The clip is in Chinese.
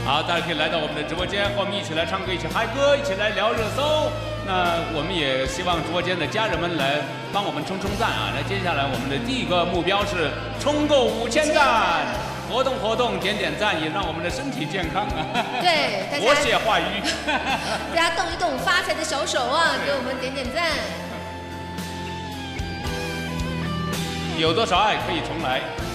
好，大家可以来到我们的直播间，和我们一起来唱歌，一起嗨歌，一起来聊热搜。那我们也希望直播间的家人们来帮我们冲赞啊！那接下来我们的第一个目标是冲够5000赞，活动，点赞，也让我们的身体健康啊！ 对，大家活血化瘀， 大家动一动发财的小手啊，给我们点赞。 有多少爱可以重来。